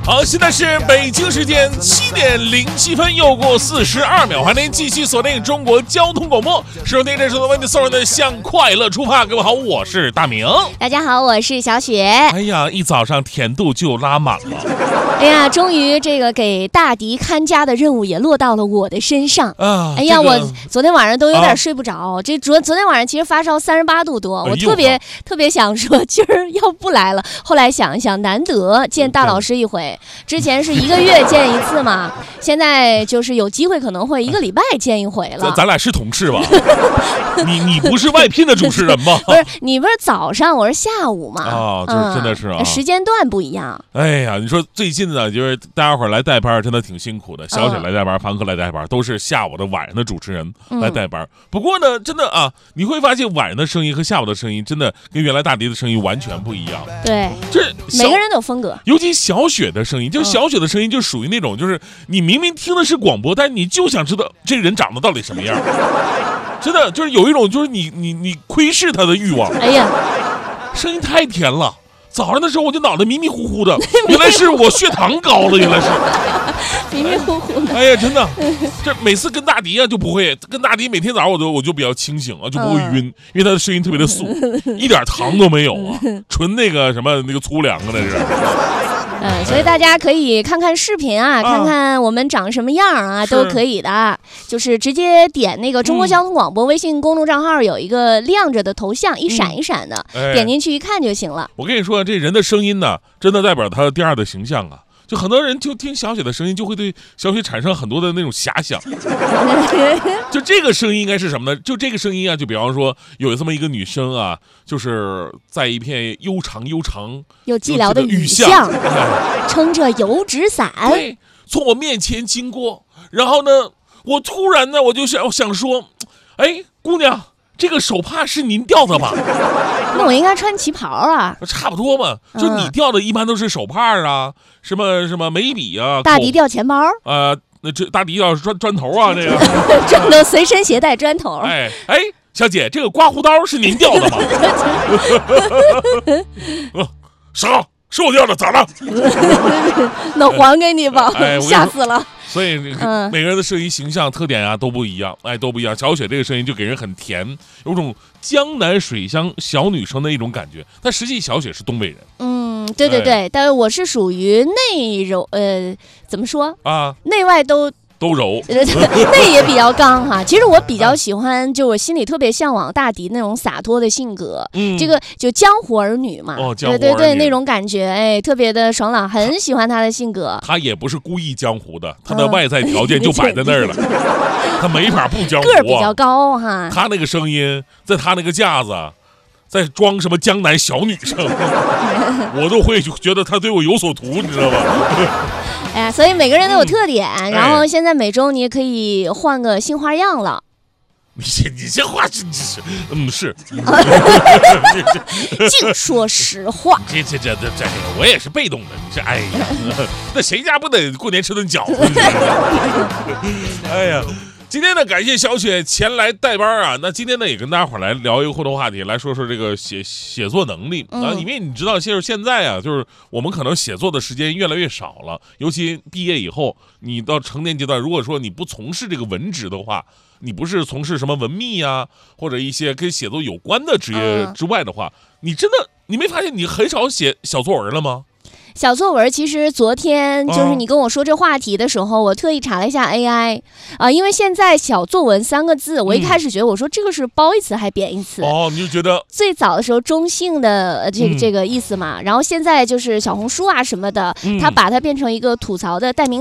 好，现在是北京时间7:07，又过42秒，欢迎您继续锁定中国交通广播，收听这首为你送上的向快乐出发。各位好，我是大明。 大家好，我是小雪。 哎呀，一早上甜度就拉满了。 哎呀，终于这个给大迪看家的任务也落到了我的身上啊！哎呀，我昨天晚上都有点睡不着。这昨天晚上其实发烧38度多，我特别想说今儿要不来了。后来想一想，难得见大老师一回，之前是1个月见一次嘛，现在就是有机会可能会1个礼拜见一回了。 咱俩是同事吧？你不是外聘的主持人吗？ 不是，你不是早上，我是下午嘛。 啊，这真的是啊， 时间段不一样。 哎呀，你说最近呢，就是大家伙来带班，真的挺辛苦的。小雪来带班，凡哥来带班，都是下午的晚上的主持人来带班。不过呢，真的啊，你会发现晚上的声音和下午的声音，真的跟原来大迪的声音完全不一样。 对， 就是每个人都有风格。 尤其小雪的声音，就小雪的声音就属于那种，就是你明明听的是广播，但是你就想知道这个人长得到底什么样。真的就是有一种就是你窥视他的欲望。 哎呀， 声音太甜了。早上的时候我就脑袋迷迷糊糊的，原来是我血糖高了，原来是迷迷糊糊的。 哎呀，真的，这每次跟大迪啊就不会，跟大迪每天早上我就比较清醒啊，就不会晕，因为他的声音特别的素，一点糖都没有啊，纯那个什么那个粗粮啊那是。 所以大家可以看看视频啊，看看我们长什么样啊，都可以的。就是直接点那个中国交通广播微信公众账号，有一个亮着的头像，一闪一闪的，点进去一看就行了。 我跟你说，这人的声音呢，真的代表他第二的形象啊。就很多人就听小雪的声音，就会对小雪产生很多的那种遐想。就这个声音应该是什么呢？就这个声音啊，就比方说有这么一个女生啊，就是在一片悠长又寂寥的雨巷，撑着油纸伞， 对，从我面前经过。然后呢，我突然呢，我就想说，哎，姑娘，这个手帕是您掉的吧？ 那我应该穿旗袍啊。 差不多嘛，就你掉的一般都是手帕啊，什么眉笔啊。 大迪掉钱包那这大迪要是砖头啊，这个砖头随身携带砖头。 哎，小姐，这个刮胡刀是您掉的吗？是我掉的，咋了？ 那还给你吧，吓死了。 所以每个人的声音形象特点啊都不一样，都不一样。小雪这个声音就给人很甜，有种江南水乡小女生的一种感觉，但实际小雪是东北人。 对，但是我是属于内柔，怎么说啊？内外都柔， 内也比较刚哈。其实我比较喜欢，就我心里特别向往大迪那种洒脱的性格，这个就江湖儿女嘛，对，那种感觉，特别的爽朗，很喜欢他的性格。 他也不是故意江湖的，他的外在条件就摆在那儿了，他没法不江湖啊。 个儿比较高哈， 他那个声音，在他那个架子。在装什么江南小女生，我都会觉得他对我有所图，你知道吧？ 哎呀，所以每个人都有特点，然后现在每周你也可以换个新花样了。 你这话是， 净说实话。 这，我也是被动的。这，哎呀，那谁家不得过年吃顿饺子？哎呀。今天呢，感谢小雪前来带班啊。那今天呢，也跟大家伙来聊一个互动话题，来说说这个写作能力啊。因为你知道，就是现在啊，就是我们可能写作的时间越来越少了，尤其毕业以后，你到成年阶段，如果说你不从事这个文职的话，你不是从事什么文秘啊，或者一些跟写作有关的职业之外的话，你没发现你很少写小作文了吗？ 小作文其实昨天就是你跟我说这话题的时候，我特意查了一下 AI 因为现在小作文3个字，我一开始觉得我说这个是褒义词还贬义词你就觉得最早的时候中性的这个意思嘛，然后现在就是小红书啊什么的，它把它变成一个吐槽的代名